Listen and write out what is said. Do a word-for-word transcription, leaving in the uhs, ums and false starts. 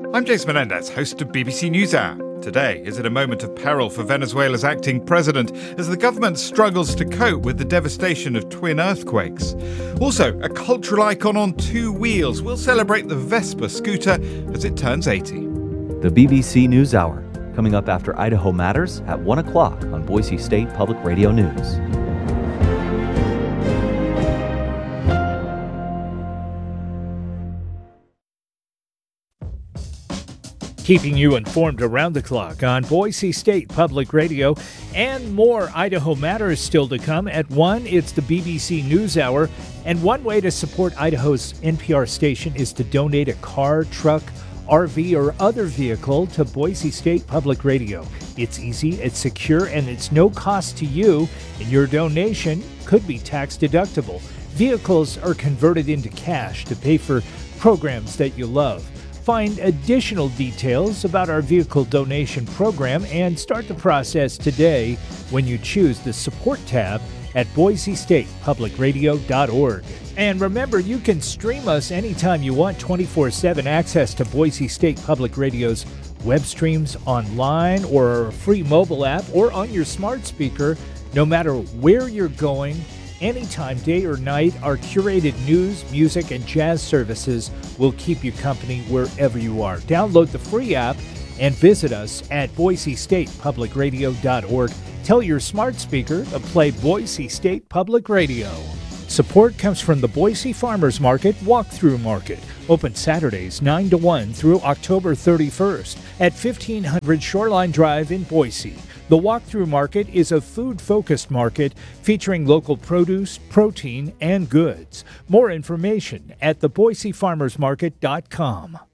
I'm Jason Menendez, host of B B C NewsHour. Today, is it a moment of peril for Venezuela's acting president as the government struggles to cope with the devastation of twin earthquakes? Also, a cultural icon on two wheels will celebrate the Vespa scooter as it turns eighty. The B B C NewsHour, coming up after Idaho Matters at one o'clock on Boise State Public Radio News. Keeping you informed around the clock on Boise State Public Radio, and more Idaho Matters still to come. At one, it's the B B C NewsHour, and one way to support Idaho's N P R station is to donate a car, truck, R V, or other vehicle to Boise State Public Radio. It's easy, it's secure, and it's no cost to you, and your donation could be tax deductible. Vehicles are converted into cash to pay for programs that you love. Find additional details about our vehicle donation program and start the process today when you choose the support tab at boise state public radio dot org. And remember, you can stream us anytime you want, twenty-four seven access to Boise State Public Radio's web streams online or a free mobile app or on your smart speaker, no matter where you're going. Anytime, day or night, our curated news, music, and jazz services will keep you company wherever you are. Download the free app and visit us at boise state public radio dot org. Tell your smart speaker to play Boise State Public Radio. Support comes from the Boise Farmers Market Walkthrough Market, open Saturdays nine to one through October thirty-first at fifteen hundred Shoreline Drive in Boise. The Walkthrough Market is a food-focused market featuring local produce, protein, and goods. More information at the boise farmers market dot com.